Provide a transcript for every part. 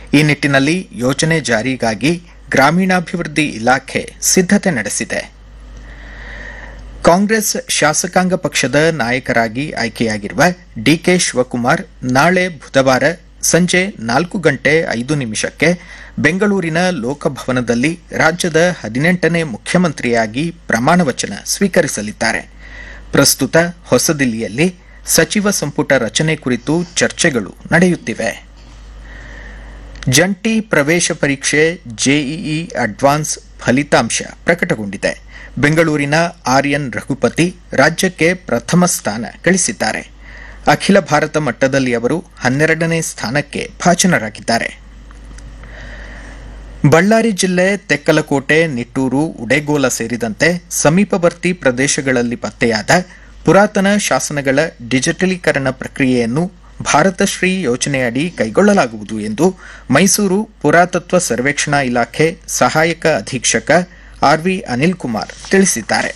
ಈ ನಿಟ್ಟಿನಲ್ಲಿ ಯೋಜನೆ ಜಾರಿಗಾಗಿ ಗ್ರಾಮೀಣಾಭಿವೃದ್ಧಿ ಇಲಾಖೆ ಸಿದ್ಧತೆ ನಡೆಸಿದೆ. ಕಾಂಗ್ರೆಸ್ ಶಾಸಕಾಂಗ ಪಕ್ಷದ ನಾಯಕರಾಗಿ ಆಯ್ಕೆಯಾಗಿರುವ ಡಿಕೆ ಶಿವಕುಮಾರ್ ನಾಳೆ ಬುಧವಾರ ಸಂಜೆ 4:05 ಬೆಂಗಳೂರಿನ ಲೋಕಭವನದಲ್ಲಿ ರಾಜ್ಯದ 18ನೇ ಮುಖ್ಯಮಂತ್ರಿಯಾಗಿ ಪ್ರಮಾಣವಚನ ಸ್ವೀಕರಿಸಲಿದ್ದಾರೆ. ಪ್ರಸ್ತುತ ಹೊಸದಿಲ್ಲಿಯಲ್ಲಿ ಸಚಿವ ಸಂಪುಟ ರಚನೆ ಕುರಿತು ಚರ್ಚೆಗಳು ನಡೆಯುತ್ತಿವೆ. ಜಂಟಿ ಪ್ರವೇಶ ಪರೀಕ್ಷೆ ಜೆಇಇ ಅಡ್ವಾನ್ಸ್ ಫಲಿತಾಂಶ ಪ್ರಕಟಗೊಂಡಿದೆ. ಬೆಂಗಳೂರಿನ ಆರ್ಯನ್ ರಘುಪತಿ ರಾಜ್ಯಕ್ಕೆ ಪ್ರಥಮ ಸ್ಥಾನ ಗಳಿಸಿದ್ದಾರೆ. ಅಖಿಲ ಭಾರತ ಮಟ್ಟದಲ್ಲಿ ಅವರು 12ನೇ ಸ್ಥಾನಕ್ಕೆ ಭಾಜನರಾಗಿದ್ದಾರೆ. ಬಳ್ಳಾರಿ ಜಿಲ್ಲೆ ತೆಕ್ಕಲಕೋಟೆ, ನಿಟ್ಟೂರು, ಉಡೇಗೋಲ ಸೇರಿದಂತೆ ಸಮೀಪವರ್ತಿ ಪ್ರದೇಶಗಳಲ್ಲಿ ಪತ್ತೆಯಾದ ಪುರಾತನ ಶಾಸನಗಳ ಡಿಜಿಟಲೀಕರಣ ಪ್ರಕ್ರಿಯೆಯನ್ನು ಭಾರತಶ್ರೀ ಯೋಜನೆಯಡಿ ಕೈಗೊಳ್ಳಲಾಗುವುದು ಎಂದು ಮೈಸೂರು ಪುರಾತತ್ವ ಸರ್ವೇಕ್ಷಣಾ ಇಲಾಖೆ ಸಹಾಯಕ ಅಧೀಕ್ಷಕ ಆರ್ವಿ ಅನಿಲ್ ಕುಮಾರ್ ತಿಳಿಸಿದ್ದಾರೆ.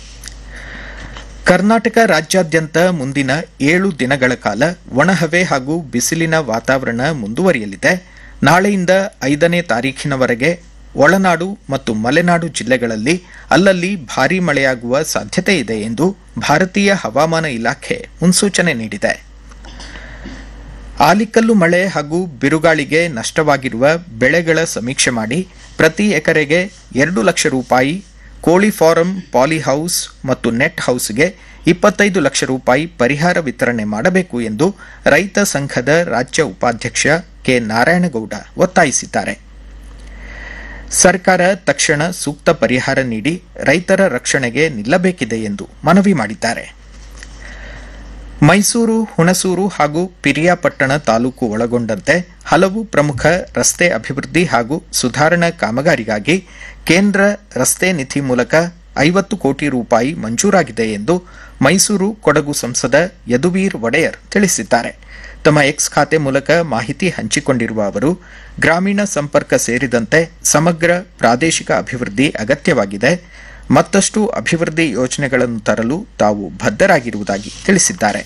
ಕರ್ನಾಟಕ ರಾಜ್ಯಾದ್ಯಂತ ಮುಂದಿನ 7 ದಿನಗಳ ಕಾಲ ಒಣಹವೆ ಹಾಗೂ ಬಿಸಿಲಿನ ವಾತಾವರಣ ಮುಂದುವರಿಯಲಿದೆ. ನಾಳೆಯಿಂದ 5ನೇ ತಾರೀಖಿನವರೆಗೆ ಒಳನಾಡು ಮತ್ತು ಮಲೆನಾಡು ಜಿಲ್ಲೆಗಳಲ್ಲಿ ಅಲ್ಲಲ್ಲಿ ಭಾರೀ ಮಳೆಯಾಗುವ ಸಾಧ್ಯತೆ ಇದೆ ಎಂದು ಭಾರತೀಯ ಹವಾಮಾನ ಇಲಾಖೆ ಮುನ್ಸೂಚನೆ ನೀಡಿದೆ. ಆಲಿಕಲ್ಲು ಮಳೆ ಹಾಗೂ ಬಿರುಗಾಳಿಗೆ ನಷ್ಟವಾಗಿರುವ ಬೆಳೆಗಳ ಸಮೀಕ್ಷೆ ಮಾಡಿ ಪ್ರತಿ ಎಕರೆಗೆ 2 ಲಕ್ಷ ರೂಪಾಯಿ, ಕೋಳಿ ಫಾರಂ, ಪಾಲಿಹೌಸ್ ಮತ್ತು ನೆಟ್ ಹೌಸ್ಗೆ 25 ಲಕ್ಷ ರೂಪಾಯಿ ಪರಿಹಾರ ವಿತರಣೆ ಮಾಡಬೇಕು ಎಂದು ರೈತ ಸಂಘದ ರಾಜ್ಯ ಉಪಾಧ್ಯಕ್ಷ ಕೆ ನಾರಾಯಣಗೌಡ ಒತ್ತಾಯಿಸಿದ್ದಾರೆ. ಸರ್ಕಾರ ತಕ್ಷಣ ಸೂಕ್ತ ಪರಿಹಾರ ನೀಡಿ ರೈತರ ರಕ್ಷಣೆಗೆ ನಿಲ್ಲಬೇಕಿದೆ ಎಂದು ಮನವಿ ಮಾಡಿದ್ದಾರೆ. ಮೈಸೂರು, ಹುಣಸೂರು ಹಾಗೂ ಪಿರಿಯಾಪಟ್ಟಣ ತಾಲೂಕು ಒಳಗೊಂಡಂತೆ ಹಲವು ಪ್ರಮುಖ ರಸ್ತೆ ಅಭಿವೃದ್ಧಿ ಹಾಗೂ ಸುಧಾರಣಾ ಕಾಮಗಾರಿಗಾಗಿ ಕೇಂದ್ರ ರಸ್ತೆ ನಿಧಿ ಮೂಲಕ 50 ಕೋಟಿ ರೂಪಾಯಿ ಮಂಜೂರಾಗಿದೆ ಎಂದು ಮೈಸೂರು ಕೊಡಗು ಸಂಸದ ಯದುವೀರ್ ಒಡೆಯರ್ ತಿಳಿಸಿದ್ದಾರೆ. ತಮ್ಮ ಎಕ್ಸ್ ಖಾತೆ ಮೂಲಕ ಮಾಹಿತಿ ಹಂಚಿಕೊಂಡಿರುವ ಅವರು, ಗ್ರಾಮೀಣ ಸಂಪರ್ಕ ಸೇರಿದಂತೆ ಸಮಗ್ರ ಪ್ರಾದೇಶಿಕ ಅಭಿವೃದ್ಧಿ ಅಗತ್ಯವಾಗಿದೆ. ಮತ್ತಷ್ಟು ಅಭಿವೃದ್ಧಿ ಯೋಜನೆಗಳನ್ನು ತರಲು ತಾವು ಬದ್ಧರಾಗಿರುವುದಾಗಿ ತಿಳಿಸಿದ್ದಾರೆ.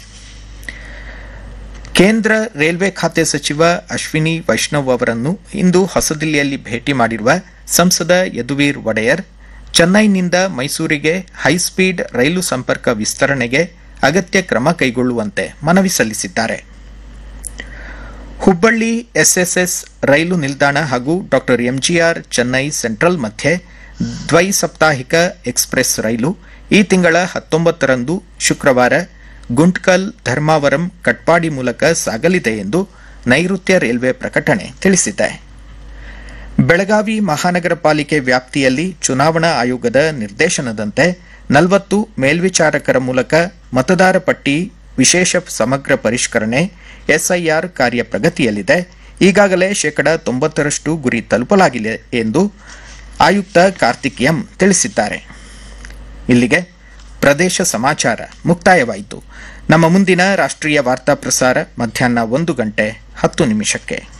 ಕೇಂದ್ರ ರೈಲ್ವೆ ಖಾತೆ ಸಚಿವ ಅಶ್ವಿನಿ ವೈಷ್ಣವ್ ಅವರನ್ನು ಇಂದು ಹೊಸದಿಲ್ಲಿಯಲ್ಲಿ ಭೇಟಿ ಮಾಡಿರುವ ಸಂಸದ ಯದುವೀರ್ ಒಡೆಯರ್, ಚೆನ್ನೈನಿಂದ ಮೈಸೂರಿಗೆ ಹೈಸ್ಪೀಡ್ ರೈಲು ಸಂಪರ್ಕ ವಿಸ್ತರಣೆಗೆ ಅಗತ್ಯ ಕ್ರಮ ಕೈಗೊಳ್ಳುವಂತೆ ಮನವಿ ಸಲ್ಲಿಸಿದ್ದಾರೆ. ಹುಬ್ಬಳ್ಳಿ ಎಸ್ಎಸ್ಎಸ್ ರೈಲು ನಿಲ್ದಾಣ ಹಾಗೂ ಡಾ ಎಂಜಿಆರ್ ಚೆನ್ನೈ ಸೆಂಟ್ರಲ್ ಮಧ್ಯೆ ದ್ವೈಸಪ್ತಾಹಿಕ ಎಕ್ಸ್ಪ್ರೆಸ್ ರೈಲು ಈ ತಿಂಗಳ 19ರಂದು ಶುಕ್ರವಾರ ಗುಂಟ್ಕಲ್, ಧರ್ಮಾವರಂ, ಕಟ್ಪಾಡಿ ಮೂಲಕ ಸಾಗಲಿದೆ ಎಂದು ನೈಋತ್ಯ ರೈಲ್ವೆ ಪ್ರಕಟಣೆ ತಿಳಿಸಿದೆ. ಬೆಳಗಾವಿ ಮಹಾನಗರ ಪಾಲಿಕೆ ವ್ಯಾಪ್ತಿಯಲ್ಲಿ ಚುನಾವಣಾ ಆಯೋಗದ ನಿರ್ದೇಶನದಂತೆ 40 ಮೇಲ್ವಿಚಾರಕರ ಮೂಲಕ ಮತದಾರ ಪಟ್ಟಿ ವಿಶೇಷ ಸಮಗ್ರ ಪರಿಷ್ಕರಣೆ ಎಸ್ಐಆರ್ ಕಾರ್ಯ ಪ್ರಗತಿಯಲ್ಲಿದೆ. ಈಗಾಗಲೇ 90% ಗುರಿ ತಲುಪಲಾಗಿದೆ ಎಂದು ಆಯುಕ್ತ ಕಾರ್ತಿಕ್ ಎಂ ತಿಳಿಸಿದ್ದಾರೆ. ಇಲ್ಲಿಗೆ ಪ್ರದೇಶ ಸಮಾಚಾರ ಮುಕ್ತಾಯವಾಯಿತು. ನಮ್ಮ ಮುಂದಿನ ರಾಷ್ಟ್ರೀಯ ವಾರ್ತಾ ಪ್ರಸಾರ ಮಧ್ಯಾಹ್ನ 1:10 ನಿಮಿಷಕ್ಕೆ.